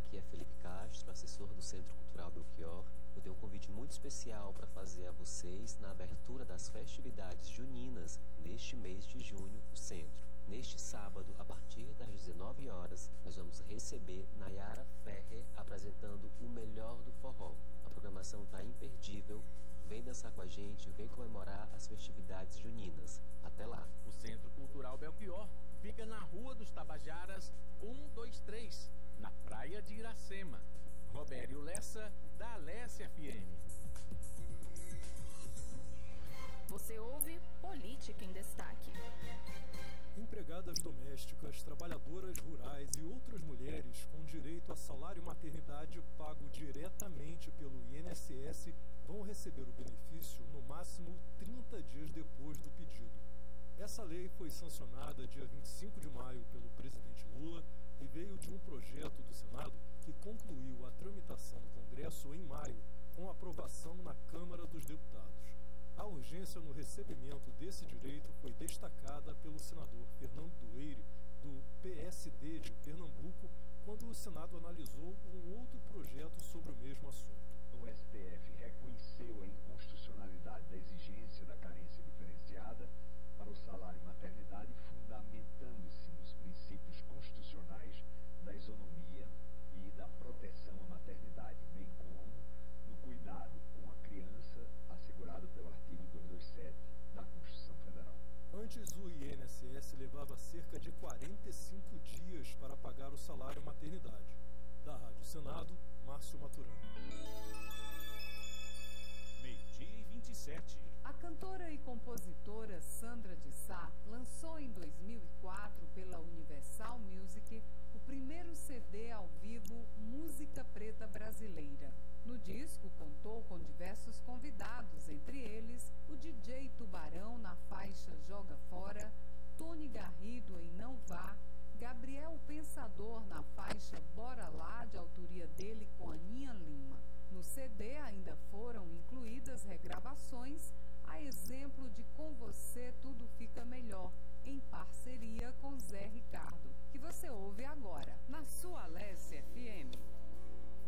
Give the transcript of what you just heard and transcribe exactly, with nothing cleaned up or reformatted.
Aqui é Felipe Castro, assessor do Centro Cultural Belchior. Eu tenho um convite muito especial para fazer a vocês na abertura das festividades juninas neste mês de junho no Centro. Neste sábado, a partir das dezenove horas, nós vamos receber Nayara Ferrer apresentando o melhor do forró. A programação está imperdível. Vem dançar com a gente, vem comemorar as festividades juninas. Até lá! O Centro Cultural Belchior fica na Rua dos Tabajaras, um dois três, na Praia de Iracema. Robério Lessa, da Alessia F M. Você ouve Política em Destaque. Empregadas domésticas, trabalhadoras rurais e outras mulheres com direito a salário maternidade pago diretamente pelo I N S S vão receber o benefício no máximo trinta dias depois do pedido. Essa lei foi sancionada dia vinte e cinco de maio pelo presidente Lula e veio de um projeto do Senado que concluiu a tramitação no Congresso em maio, com aprovação na Câmara dos Deputados. A urgência no recebimento desse direito foi destacada pelo senador Fernando Dueire, do P S D de Pernambuco, quando o Senado analisou um outro projeto sobre o mesmo assunto. O S T F reconheceu a inconstitucionalidade da exigência da carência diferenciada para o salário maternidade, fundamentando-se nos princípios constitucionais da isonomia e da proteção à maternidade, bem como no cuidado com a criança assegurado pelo artigo duzentos e vinte e sete da Constituição Federal. Antes, o I N S S levava cerca de quarenta e cinco dias para pagar o salário maternidade. Da Rádio Senado, Márcio Maturano. Meio-dia e vinte e sete. A cantora e compositora Sandra de Sá lançou em dois mil e quatro pela Universal Music